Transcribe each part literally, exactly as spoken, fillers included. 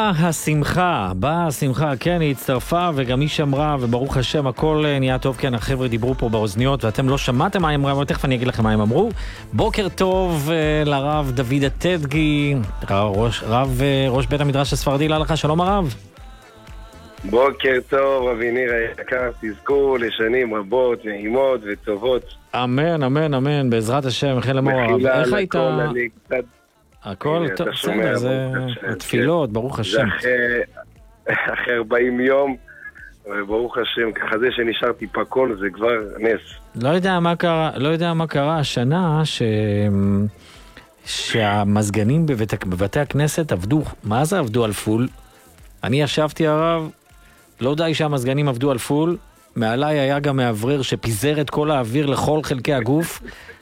באה השמחה, באה השמחה, כן, היא הצטרפה וגם היא שמרה, וברוך השם, הכל נהיה טוב, כן, החבר'ה דיברו פה באוזניות, ואתם לא שמעתם מה הם אמרו, אבל תכף אני אגיד לכם מה הם אמרו. בוקר טוב לרב דוד הטדגי, ראש, רב, ראש בית המדרש הספרדי להלכה, שלום הרב. בוקר טוב, רבי ניר היקר, תזכו לשנים רבות, נעימות וטובות. אמן, אמן, אמן, בעזרת השם, חן למור הרב. איך היית? הכל טוב, בסדר, זה התפילות, ברוך השם. אחרי ארבעים יום, וברוך השם, ככה זה שנשארתי פקול, זה כבר נס. לא יודע מה קרה, לא יודע מה קרה השנה, ש... שהמזגנים בבית... בבתי הכנסת עבדו, מה זה עבדו על פול? אני ישבתי הרב, לא די שהמזגנים עבדו על פול, מעליי היה גם מעברר שפיזר את כל האוויר לכל חלקי הגוף.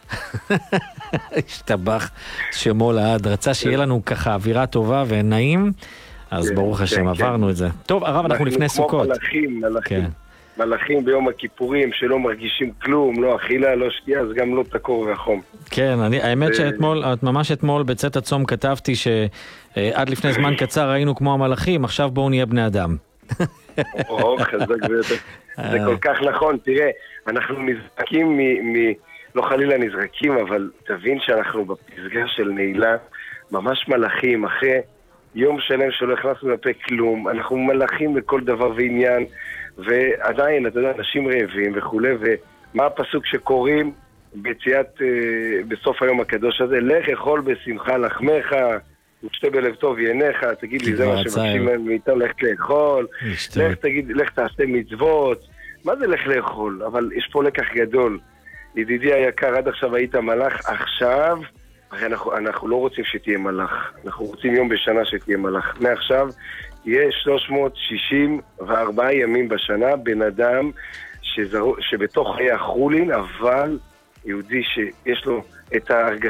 השתבח שמו לעד, רצה שיהיה לנו ככה אווירה טובה ונעים, אז ברוך השם עברנו את זה. טוב הרב, אנחנו לפני סוכות. כמו מלאכים, מלאכים. מלאכים ביום הכיפורים שלא מרגישים כלום, לא אכילה, לא שתייה, אז גם לא תקור וחום. כן, אני, האמת שאתמול, ממש אתמול בצאת הצום כתבתי שעד לפני זמן קצר היינו כמו המלאכים, עכשיו בואו נהיה בני אדם. או, חזק ביותר. זה כל כך נכון, תראה, אנחנו נזרקים מ... לא חלילה נזרקים, אבל תבין שאנחנו בפסגה של נעילה, ממש מלאכים, אחרי יום שלם שלא הכנסנו לפה כלום, אנחנו מלאכים לכל דבר ועניין, ועדיין, אתה יודע, אנשים רעבים וכולי, ומה הפסוק שקוראים ביציאת, בסוף היום הקדוש הזה, לך אכול בשמחה לחמך, ושתה בלב טוב ינך, תגיד לי, זה מה שמבקשים מאיתנו, לך לאכול, לך תגיד, לך תעשה מצוות, מה זה לך לאכול? אבל יש פה לקח גדול, ידידי היקר, עד עכשיו היית מלאך, עכשיו, הרי אנחנו, אנחנו לא רוצים שתהיה מלאך, אנחנו רוצים יום בשנה שתהיה מלאך, מעכשיו, יהיה שלוש מאות שישים וארבעה ימים בשנה, בן אדם שזר... שבתוך חיי החולין, אבל יהודי שיש לו את ההרגשה,